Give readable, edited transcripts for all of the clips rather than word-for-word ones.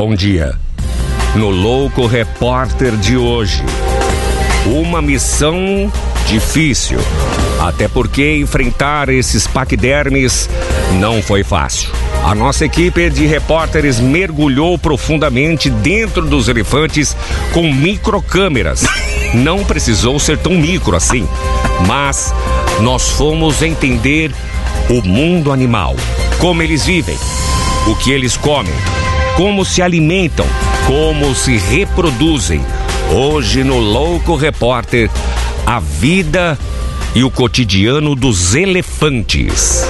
Bom dia. No Louco Repórter de hoje, uma missão difícil, até porque enfrentar esses paquidermes não foi fácil. A nossa equipe de repórteres mergulhou profundamente dentro dos elefantes com microcâmeras. Não precisou ser tão micro assim, mas nós fomos entender o mundo animal, como eles vivem, o que eles comem, como se alimentam, como se reproduzem. Hoje no Louco Repórter, a vida e o cotidiano dos elefantes.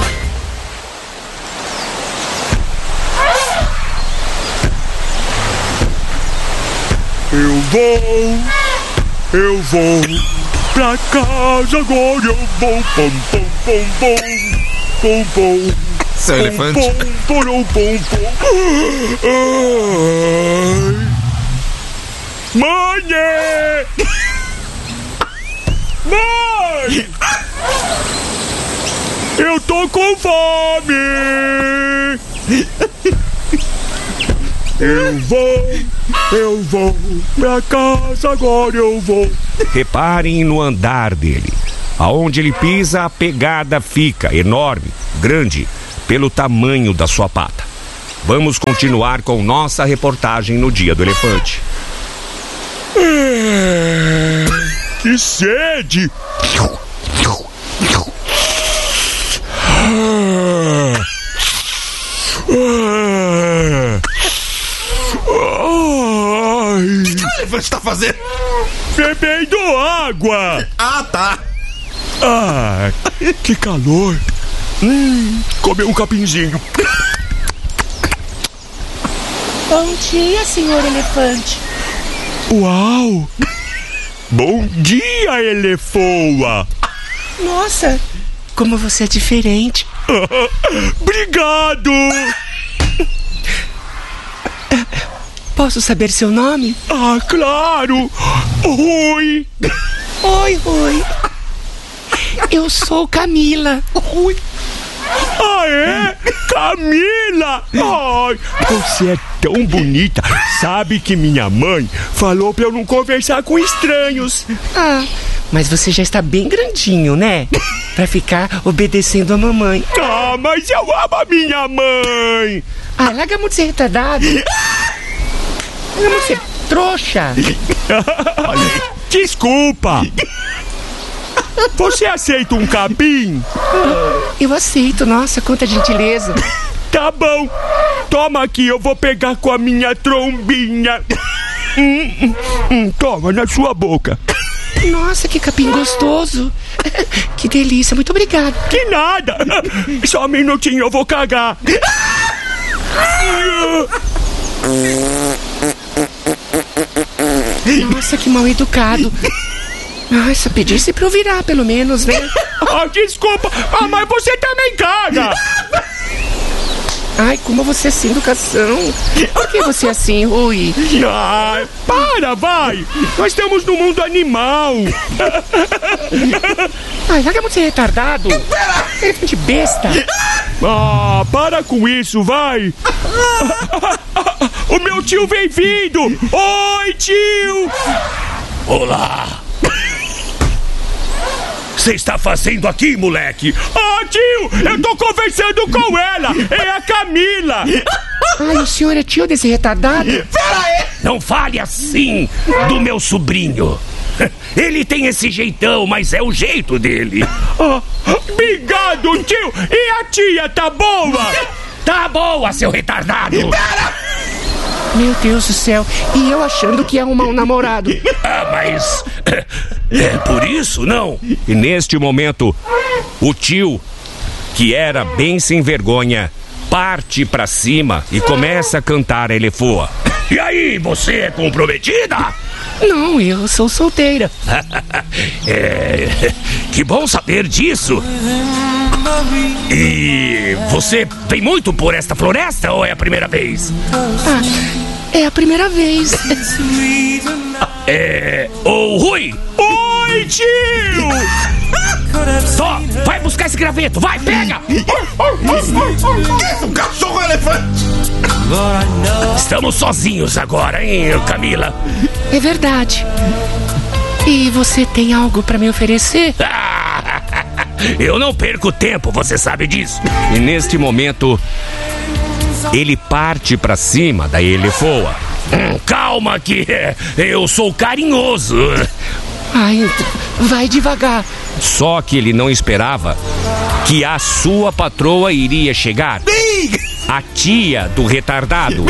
Eu vou pra casa agora, eu vou, pom, pom, pom, pom, pom, pom. Seu elefante. Pom, pom, pom, pom. Ai. Mãe! Mãe! Eu tô com fome! Eu vou pra casa agora, eu vou. Reparem no andar dele. Aonde ele pisa, a pegada fica enorme, grande, pelo tamanho da sua pata. Vamos continuar com nossa reportagem no Dia do Elefante. Que sede! O que o elefante tá fazendo? Bebendo água! Ah, tá. Ah, que calor! Comeu um capinzinho. Bom dia, senhor elefante. Uau! Bom dia, elefoa! Nossa, como você é diferente. Obrigado! Posso saber seu nome? Ah, claro! Rui! Oi, Rui. Eu sou Camila. Rui! Ah, é? Camila! Ai, você é tão bonita. Sabe que minha mãe falou pra eu não conversar com estranhos. Ah, mas você já está bem grandinho, né? Pra ficar obedecendo a mamãe. Ah, mas eu amo a minha mãe! Ah, larga muito de ser retardado. Larga muito de ser trouxa. Olha aí. Desculpa! Você aceita um capim? Eu aceito, nossa, quanta gentileza. Tá bom. Toma aqui, eu vou pegar com a minha trombinha. Toma, na sua boca. Nossa, que capim gostoso. Que delícia, muito obrigado. Que nada. Só um minutinho, eu vou cagar. Nossa, que mal educado. Ai, só pedisse pra eu virar, pelo menos, né? Ah, desculpa. Ah, mas você também caga. Ai, como você é sem educação. Por que você é assim, Rui? Ai, para, vai. Nós estamos no mundo animal. Ai, larga muito ser retardado. Elefante besta. Ah, para com isso, vai. O meu tio vem vindo. Oi, tio. Olá! Você está fazendo aqui, moleque? Ah, tio, eu tô conversando com ela. É a Camila. Ai, o senhor é tio desse retardado? Pera aí. Não fale assim do meu sobrinho. Ele tem esse jeitão, mas é o jeito dele. Ah, obrigado, tio. E a tia, tá boa? Tá boa, seu retardado. Meu Deus do céu. E eu achando que ia arrumar um namorado. Ah, mas... É por isso, não? E neste momento, o tio, que era bem sem vergonha, parte pra cima e começa a cantar a elefoa. E aí, você é comprometida? Não, eu sou solteira. Que bom saber disso. E você vem muito por esta floresta ou é a primeira vez? Ah, é a primeira vez. Ô Rui! Oi, tio! Só, vai buscar esse graveto, vai, pega! Um cachorro elefante. Estamos sozinhos agora, hein, Camila? É verdade. E você tem algo pra me oferecer? Eu não perco tempo, você sabe disso. E neste momento, ele parte pra cima da Elefoa. Calma que eu sou carinhoso. Ai, vai devagar. Só que ele não esperava que a sua patroa iria chegar. A tia do retardado.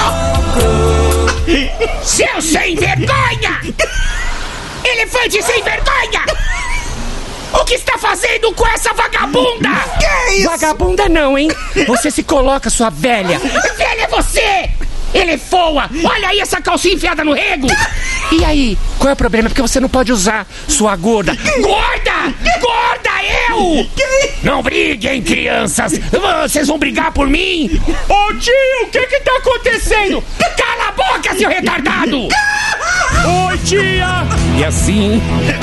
Seu sem vergonha! Elefante sem vergonha! O que está fazendo com essa vagabunda? Que é isso? Vagabunda não, hein? Você se coloca, sua velha. Velha é você! Elefoa! Olha aí essa calcinha enfiada no rego! E aí, qual é o problema? Porque você não pode usar, sua gorda. Gorda! Gorda eu! Não briguem, crianças! Vocês vão brigar por mim? Ô tio, o que tá acontecendo? Cala a boca, seu retardado! Oi, tia! E assim...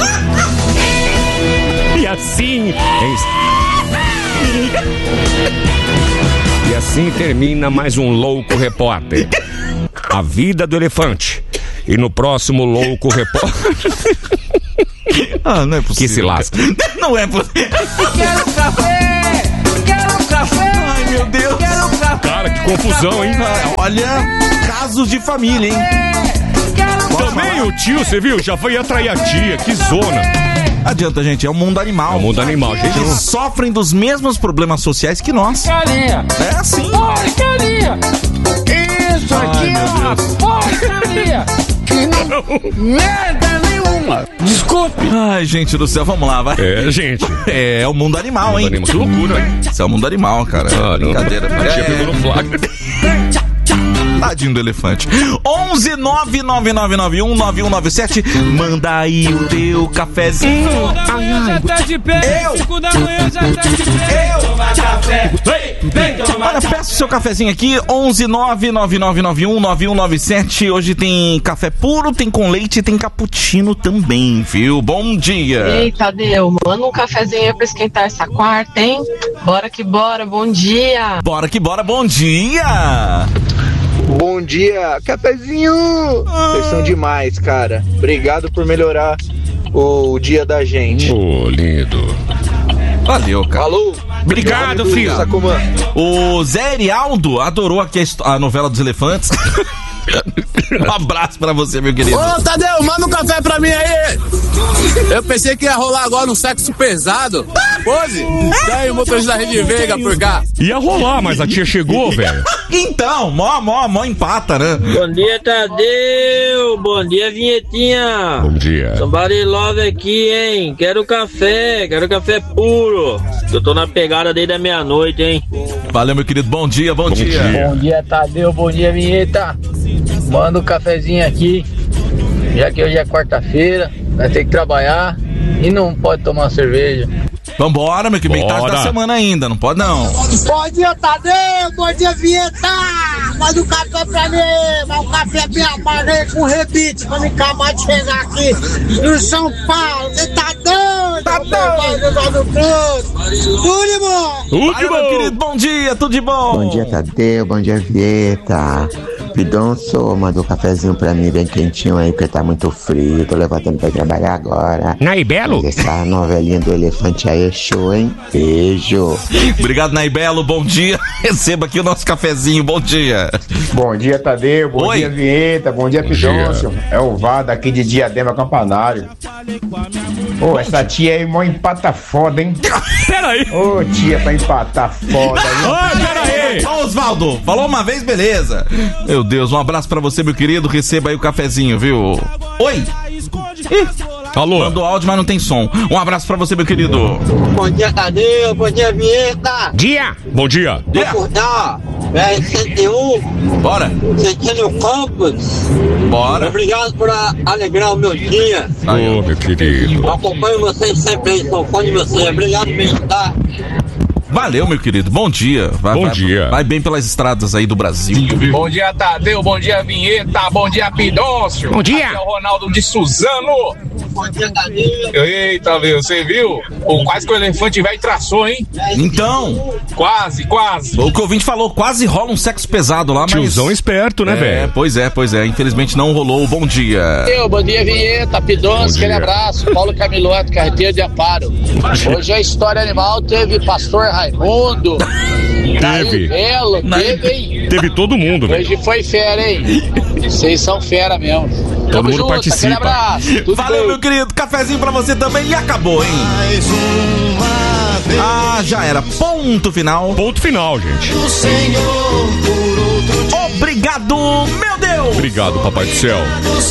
E assim termina mais um Louco Repórter. A vida do elefante. E no próximo Louco Repórter... Não é possível. Que se lasca. Não é possível. Quero café! Quero café! Ai, meu Deus. Quero café! Cara, que confusão, hein? Olha, casos de família, hein? Também o tio, você viu? Já foi atrair a tia, que zona. Adianta, gente, é o mundo animal. É o mundo animal, gente. Eles sofrem dos mesmos problemas sociais que nós. Porcaria! É assim. Porcaria! Isso aqui é uma porcaria! Que não... Merda nenhuma! Desculpe! Ai, gente do céu, vamos lá, vai. É, gente. É o mundo animal, hein? Animal. Que loucura, hein? Isso é o mundo animal, cara. Brincadeira. A tia pegou no flagra. Tadinho do elefante. 11-99991-9197. Manda aí o teu cafezinho. Já tá de pé! 5 da manhã já tá de pé! Toma café! Vem tomar Olha, peça o seu cafezinho aqui, 11-99991-9197. Hoje tem café puro, tem com leite e tem cappuccino também, viu? Bom dia. Ei, Tadeu, manda um cafezinho aí pra esquentar essa quarta, hein? Bora que bora, bom dia! Bora que bora, bom dia. Bom dia, cafezinho! Vocês são demais, cara. Obrigado por melhorar o dia da gente. Ô, lindo. Valeu, cara. Alô? Obrigado, filho. Sacomã. O Zé Erialdo adorou aqui a novela dos elefantes. Um abraço pra você, meu querido. Ô, Tadeu, manda um café pra mim aí. Eu pensei que ia rolar agora um sexo pesado. Pose? Tem o motorista da Rede Veiga por cá. Ia rolar, mas a tia chegou, velho. Então, mó empata, né? Bom dia, Tadeu. Bom dia, Vinhetinha. Bom dia. Somebody love aqui, hein? Quero café puro. Eu tô na pegada desde a meia-noite, hein? Valeu, meu querido. Bom dia, bom dia. Bom dia, Tadeu. Bom dia, Vinheta. Manda um cafezinho aqui. Já que hoje é quarta-feira, vai ter que trabalhar e não pode tomar cerveja. Vambora, meu, que bem tarde da semana ainda, não pode não. Bom dia, Tadeu, bom dia, Vinheta. Manda um café pra mim, mas um café bem amargo aí com rebite, pra me acabar de chegar aqui no São Paulo. Você tá doido? Tá doido? Tudo bom? Valeu, meu querido, bom dia, tudo de bom. Bom dia, Tadeu, bom dia, Vinheta. Pidonço, manda um cafezinho pra mim bem quentinho aí, porque tá muito frio, tô levantando pra trabalhar agora. Naibelo? Mas essa novelinha do elefante aí é show, hein? Beijo. Obrigado, Naibelo, bom dia. Receba aqui o nosso cafezinho, bom dia. Bom dia, Tadeu, bom dia, Vinheta, bom dia, Pidoncio. É o Vado aqui de Diadema Campanário. Ô, essa tia aí mó empata foda, hein? Peraí. Ô, tia, pra empatar foda, hein? Peraí. Ô, Osvaldo, falou uma vez, beleza. Meu Deus, um abraço pra você, meu querido. Receba aí o cafezinho, viu? Oi. Alô. Mandou áudio, mas não tem som. Um abraço pra você, meu querido. Bom dia, Tadeu, bom dia, Vinheta. Dia. Bom dia. Yeah. Acordar, BR-101, Bora. sentindo o campus. Bora. Obrigado por alegrar o meu dia. Ô, meu querido. Acompanho vocês sempre aí, sou fã de vocês. Obrigado por me ajudar. Valeu, meu querido. Bom dia. Bom dia. Vai bem pelas estradas aí do Brasil. Bom dia, Tadeu. Bom dia, Vinheta. Bom dia, Pidoncio. Bom dia. Aqui é o Ronaldo de Suzano. Eita, meu, você viu? Quase que o elefante velho traçou, hein? Então. Quase. O que o ouvinte falou, quase rola um sexo pesado lá, mas... Tiozão esperto, né, velho? Pois é. Infelizmente não rolou. Bom dia. Bom dia, Vinheta, Pidonço, aquele abraço. Paulo Camiloto, carreteiro de Amparo. Hoje a História Animal teve Pastor Raimundo. Teve. Belo, teve, hein? Teve todo mundo, velho. Hoje foi fera, hein? Vocês são fera mesmo. Todo mundo participa. Aquele abraço. Tudo Valeu, bem? meu querido. Cafezinho pra você também e acabou, hein? Já era. Ponto final. Ponto final, gente. Obrigado, meu Deus. Obrigado, Papai do Céu.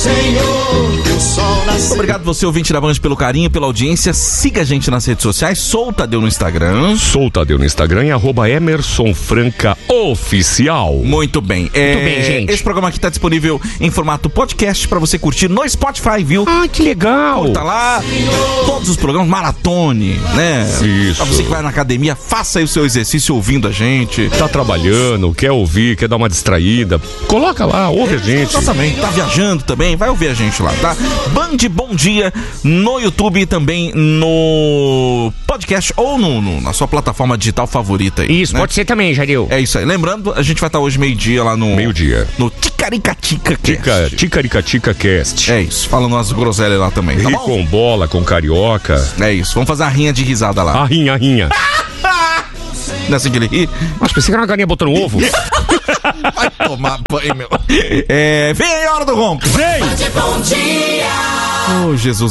Obrigado você, ouvinte da Band, pelo carinho, pela audiência. Siga a gente nas redes sociais. Sou Tadeu no Instagram. Sou Tadeu no Instagram e @EmersonFrancaOficial. Muito bem. Muito bem, gente. Esse programa aqui tá disponível em formato podcast pra você curtir no Spotify, viu? Ah, que legal. Tá lá todos os programas, maratone, né? Isso. Pra você que vai na academia, faça aí o seu exercício ouvindo a gente. Tá trabalhando, quer ouvir, quer dar uma distraída, coloca lá, ouve a gente. Exatamente. Tá viajando também, vai ouvir a gente lá, tá? Band Bom Dia no YouTube e também no podcast ou na sua plataforma digital favorita aí. Isso, né? pode ser também, Jadil. É isso aí. Lembrando, a gente vai estar hoje meio-dia lá no... Meio-dia. No Ticaricatica Cast. Ticaricatica Cast. É isso. Falando umas groselhas lá também, tá Ri bom? com bola, com carioca. É isso. Vamos fazer a rinha de risada lá. A rinha. Não é assim que ele ri? Mas pensei que era uma galinha botando ovo. Vai tomar banho, meu. Vem aí a hora do ronco. Vem! Oh, Jesus.